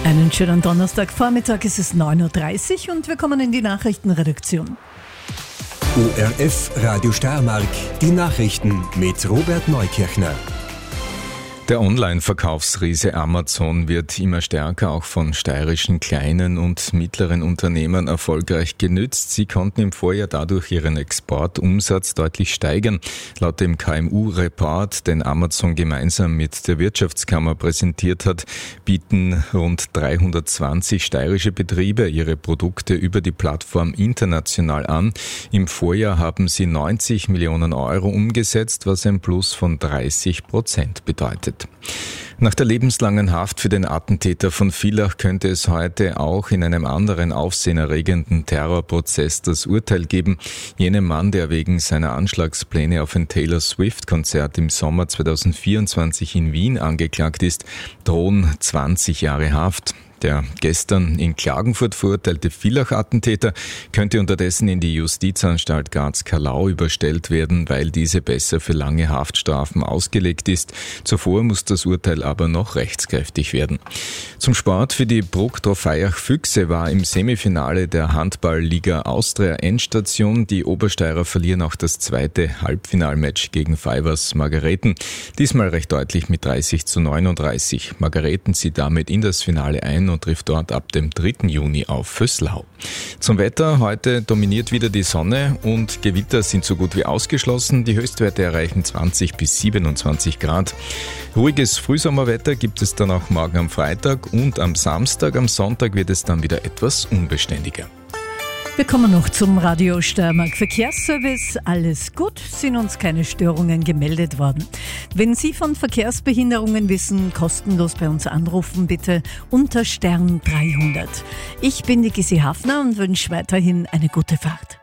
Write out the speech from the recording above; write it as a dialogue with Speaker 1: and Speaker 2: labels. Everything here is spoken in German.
Speaker 1: Einen schönen Donnerstagvormittag, es ist 9.30 Uhr und wir kommen in die Nachrichtenredaktion.
Speaker 2: ORF Radio Steiermark, die Nachrichten mit Robert Neukirchner.
Speaker 3: Der Online-Verkaufsriese Amazon wird immer stärker auch von steirischen kleinen und mittleren Unternehmern erfolgreich genützt. Sie konnten im Vorjahr dadurch ihren Exportumsatz deutlich steigern. Laut dem KMU-Report, den Amazon gemeinsam mit der Wirtschaftskammer präsentiert hat, bieten rund 320 steirische Betriebe ihre Produkte über die Plattform international an. Im Vorjahr haben sie 90 Millionen Euro umgesetzt, was ein Plus von 30% bedeutet. Nach der lebenslangen Haft für den Attentäter von Villach könnte es heute auch in einem anderen aufsehenerregenden Terrorprozess das Urteil geben. Jenem Mann, der wegen seiner Anschlagspläne auf ein Taylor Swift-Konzert im Sommer 2024 in Wien angeklagt ist, drohen 20 Jahre Haft. Der gestern in Klagenfurt verurteilte Villach-Attentäter könnte unterdessen in die Justizanstalt Graz-Kallau überstellt werden, weil diese besser für lange Haftstrafen ausgelegt ist. Zuvor muss das Urteil aber noch rechtskräftig werden. Zum Sport: Für die Bruck Trofeiach Füchse war im Semifinale der Handball-Liga Austria Endstation. Die Obersteirer verlieren auch das zweite Halbfinalmatch gegen Fivers Margareten. Diesmal recht deutlich mit 30:39. Margareten zieht damit in das Finale ein und trifft dort ab dem 3. Juni auf Vöslau. Zum Wetter: Heute dominiert wieder die Sonne und Gewitter sind so gut wie ausgeschlossen. Die Höchstwerte erreichen 20 bis 27 Grad. Ruhiges Frühsommerwetter gibt es dann auch morgen am Freitag und am Samstag. Am Sonntag wird es dann wieder etwas unbeständiger.
Speaker 1: Wir kommen noch zum Radio Steiermark Verkehrsservice. Alles gut, sind uns keine Störungen gemeldet worden. Wenn Sie von Verkehrsbehinderungen wissen, kostenlos bei uns anrufen, bitte unter Stern 300. Ich bin die Gysi Hafner und wünsche weiterhin eine gute Fahrt.